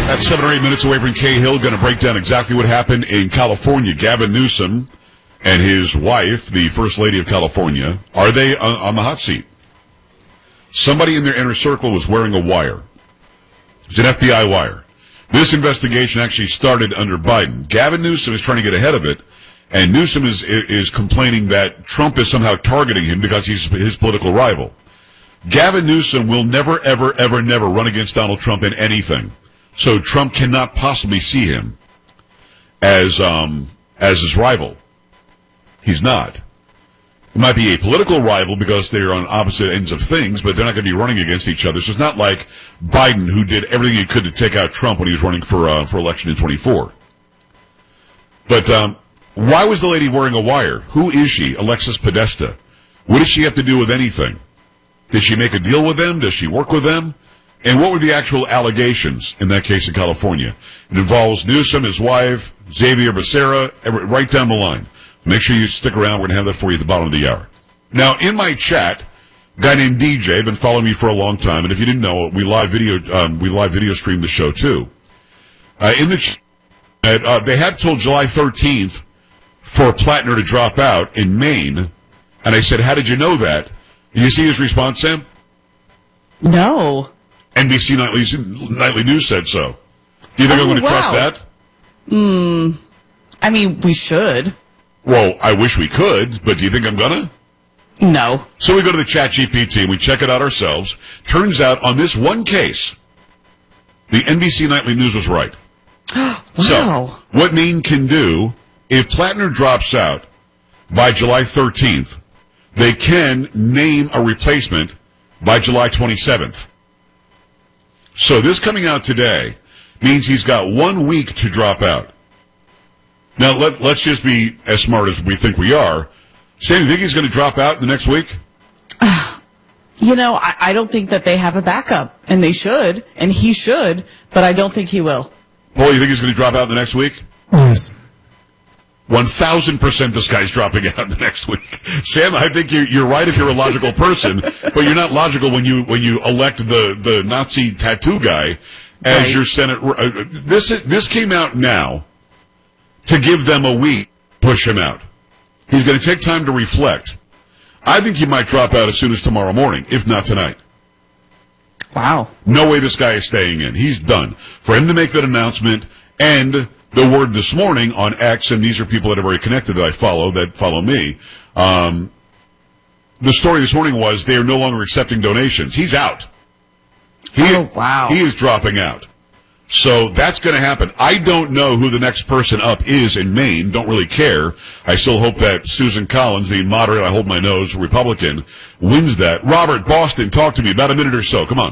That's 7 or 8 minutes away from Cahill. Going to break down exactly what happened in California. Gavin Newsom and his wife, the First Lady of California, are they on the hot seat? Somebody in their inner circle was wearing a wire. It's an FBI wire. This investigation actually started under Biden. Gavin Newsom is trying to get ahead of it, and Newsom is complaining that Trump is somehow targeting him because he's his political rival. Gavin Newsom will never, ever, ever, never run against Donald Trump in anything. So Trump cannot possibly see him as his rival. He's not. It might be a political rival because they're on opposite ends of things, but they're not going to be running against each other. So it's not like Biden, who did everything he could to take out Trump when he was running for election in 24. But why was the lady wearing a wire? Who is she? Alexis Podesta. What does she have to do with anything? Did she make a deal with them? Does she work with them? And what were the actual allegations in that case in California? It involves Newsom, his wife, Xavier Becerra, right down the line. Make sure you stick around. We're going to have that for you at the bottom of the hour. Now, in my chat, a guy named DJ, been following me for a long time, and if you didn't know, we live video stream the show too. In the chat, they had till July 13th for Plattner to drop out in Maine, and I said, "How did you know that?" Did you see his response, Sam? No. NBC Nightly News said so. Do you think I'm going to trust that? I mean, we should. Well, I wish we could, but do you think I'm going to? No. So we go to the ChatGPT and we check it out ourselves. Turns out on this one case, the NBC Nightly News was right. Wow. So, what Maine can do, if Plattner drops out by July 13th, they can name a replacement by July 27th. So this coming out today means he's got 1 week to drop out. Now, let's just be as smart as we think we are. Sam, you think he's going to drop out in the next week? You know, I don't think that they have a backup, and they should, and he should, but I don't think he will. Paul, you think he's going to drop out in the next week? Yes. 1,000% this guy's dropping out in the next week. Sam, I think you're right if you're a logical person, but you're not logical when you elect the Nazi tattoo guy as your Senate. This came out now to give them a week to push him out. He's going to take time to reflect. I think he might drop out as soon as tomorrow morning, if not tonight. Wow. No way this guy is staying in. He's done. For him to make that announcement and the word this morning on X, and these are people that are very connected that follow me. The story this morning was they are no longer accepting donations. He's out. Wow. He is dropping out. So that's going to happen. I don't know who the next person up is in Maine. Don't really care. I still hope that Susan Collins, the moderate, I hold my nose, Republican, wins that. Robert, Boston, talk to me. About a minute or so. Come on.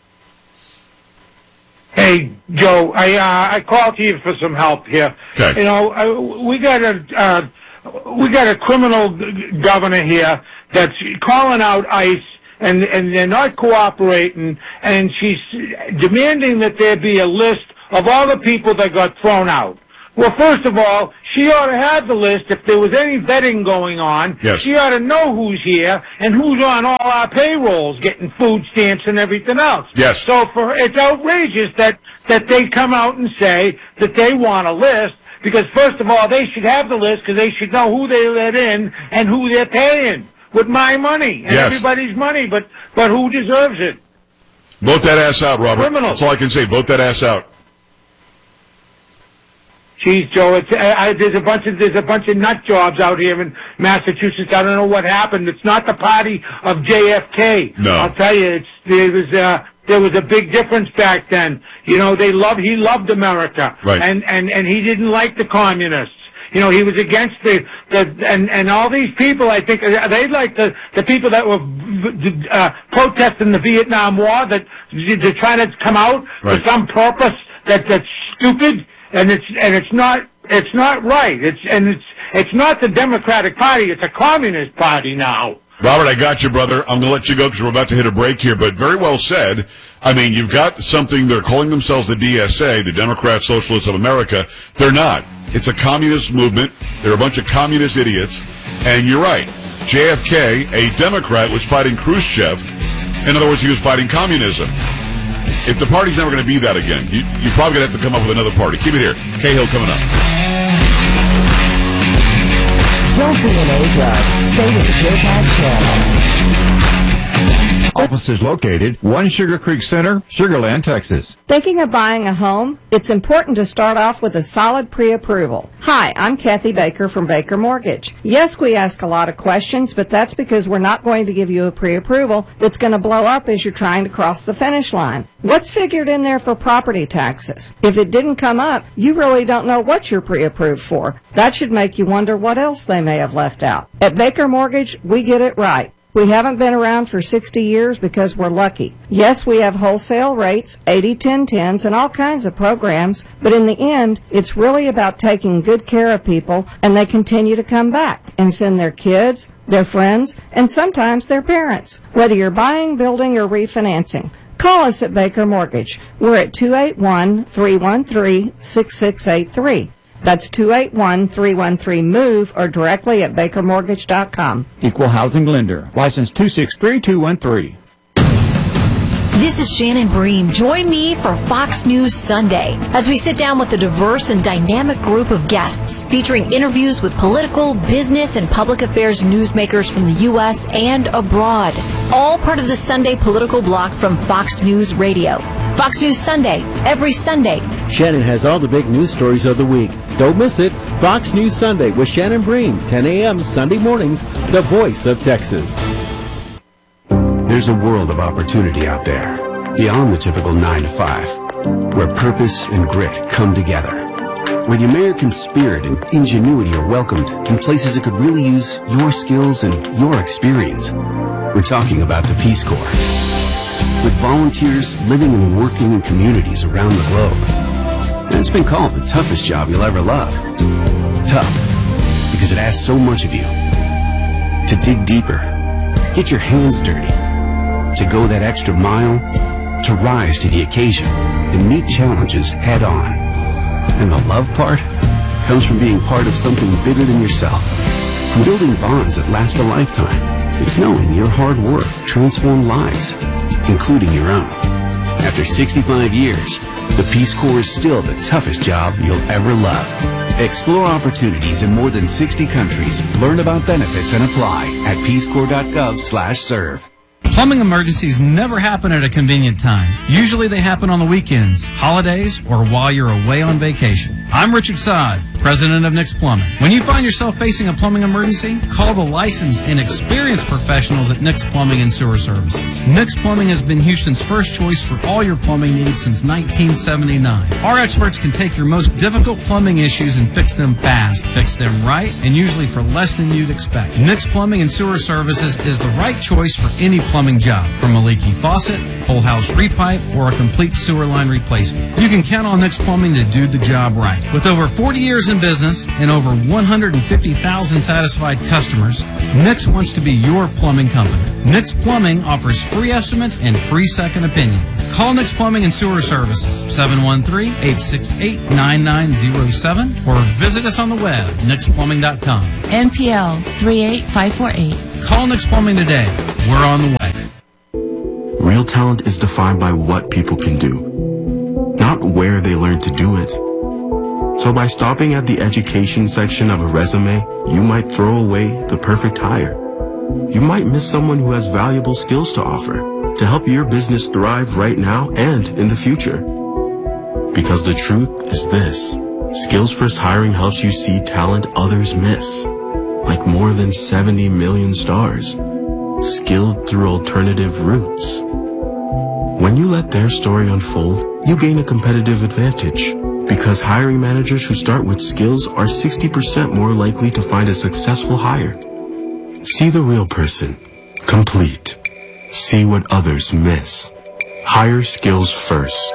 Hey, Joe, I called to you for some help here. Okay. You know, we got a criminal governor here that's calling out ICE, and they're not cooperating, and she's demanding that there be a list of all the people that got thrown out. Well, first of all, she ought to have the list if there was any vetting going on. Yes. She ought to know who's here and who's on all our payrolls getting food stamps and everything else. Yes. So it's outrageous that they come out and say that they want a list, because first of all, they should have the list because they should know who they let in and who they're paying with my money and everybody's money, but who deserves it? Vote that ass out, Robert. Criminals. That's all I can say. Vote that ass out. Geez, Joe, there's a bunch of nut jobs out here in Massachusetts. I don't know what happened. It's not the party of JFK. No. I'll tell you, there was a big difference back then. You know, he loved America. Right. And he didn't like the communists. You know, he was against and all these people, I think, they like the people that were protesting the Vietnam War, that they're trying to come out for some purpose that's stupid. And it's not right. It's not the Democratic Party. It's a communist party now. Robert, I got you, brother. I'm going to let you go because we're about to hit a break here, but very well said. I mean, you've got something, they're calling themselves the DSA, the Democrat Socialists of America. They're not. It's a communist movement. They're a bunch of communist idiots. And you're right. JFK, a Democrat, was fighting Khrushchev. In other words, he was fighting communism. if the party's never going to be that again, you're probably going to have to come up with another party. Keep it here. Cahill coming up. Don't be an A-dog. Stay with the Joe Pags channel. Offices located 1 Sugar Creek Center, Sugar Land, Texas. Thinking of buying a home? It's important to start off with a solid pre-approval. Hi, I'm Kathy Baker from Baker Mortgage. Yes, we ask a lot of questions, but that's because we're not going to give you a pre-approval that's going to blow up as you're trying to cross the finish line. What's figured in there for property taxes? If it didn't come up, you really don't know what you're pre-approved for. That should make you wonder what else they may have left out. At Baker Mortgage, we get it right. We haven't been around for 60 years because we're lucky. Yes, we have wholesale rates, 80-10-10s, and all kinds of programs, but in the end, it's really about taking good care of people, and they continue to come back and send their kids, their friends, and sometimes their parents. Whether you're buying, building, or refinancing, call us at Baker Mortgage. We're at 281-313-6683. That's 281-313-MOVE or directly at bakermortgage.com. Equal housing lender. License 263213. This is Shannon Bream. Join me for Fox News Sunday as we sit down with a diverse and dynamic group of guests featuring interviews with political, business, and public affairs newsmakers from the U.S. and abroad. All part of the Sunday political block from Fox News Radio. Fox News Sunday, every Sunday. Shannon has all the big news stories of the week. Don't miss it. Fox News Sunday with Shannon Bream, 10 a.m. Sunday mornings, the voice of Texas. There's a world of opportunity out there, beyond the typical 9 to 5, where purpose and grit come together, where the American spirit and ingenuity are welcomed in places that could really use your skills and your experience. We're talking about the Peace Corps. With volunteers living and working in communities around the globe. And it's been called the toughest job you'll ever love. Tough, because it asks so much of you. To dig deeper, get your hands dirty, to go that extra mile, to rise to the occasion and meet challenges head on. And the love part comes from being part of something bigger than yourself. From building bonds that last a lifetime. It's knowing your hard work transformed lives, including your own. After 65 years, the Peace Corps is still the toughest job you'll ever love. Explore opportunities in more than 60 countries. Learn about benefits and apply at peacecorps.gov/serve. Plumbing emergencies never happen at a convenient time. Usually they happen on the weekends, holidays, or while you're away on vacation. I'm Richard Sod, president of Nick's Plumbing. When you find yourself facing a plumbing emergency, call the licensed and experienced professionals at Nick's Plumbing and Sewer Services. Nick's Plumbing has been Houston's first choice for all your plumbing needs since 1979. Our experts can take your most difficult plumbing issues and fix them fast, fix them right, and usually for less than you'd expect. Nick's Plumbing and Sewer Services is the right choice for any plumbing job, from a leaky faucet, whole house repipe, or a complete sewer line replacement. You can count on Nick's Plumbing to do the job right. With over 40 years in business and over 150,000 satisfied customers, Nick's wants to be your plumbing company. Nick's Plumbing offers free estimates and free second opinion. Call Nick's Plumbing and Sewer Services, 713-868-9907, or visit us on the web, nicksplumbing.com. NPL 38548. Call Nick's Plumbing today. We're on the way. Real talent is defined by what people can do, not where they learn to do it. So by stopping at the education section of a resume, you might throw away the perfect hire. You might miss someone who has valuable skills to offer to help your business thrive right now and in the future. Because the truth is this: Skills First Hiring helps you see talent others miss, like more than 70 million stars, skilled through alternative routes. When you let their story unfold, you gain a competitive advantage, because hiring managers who start with skills are 60% more likely to find a successful hire. See the real person, complete. See what others miss. Hire skills first.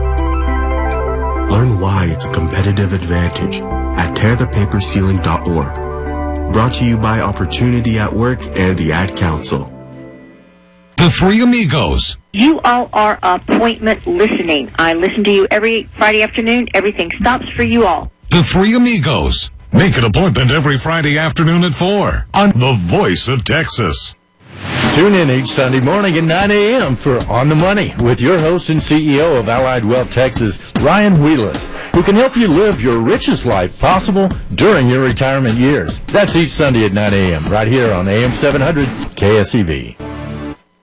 Learn why it's a competitive advantage at tearthepaperceiling.org. Brought to you by Opportunity at Work and the Ad Council. The Three Amigos. You all are appointment listening. I listen to you every Friday afternoon. Everything stops for you all. The Three Amigos. Make an appointment every Friday afternoon at 4 on The Voice of Texas. Tune in each Sunday morning at 9 a.m. for On the Money with your host and CEO of Allied Wealth Texas, Ryan Wheelis, who can help you live your richest life possible during your retirement years. That's each Sunday at 9 a.m. right here on AM 700 KSEV.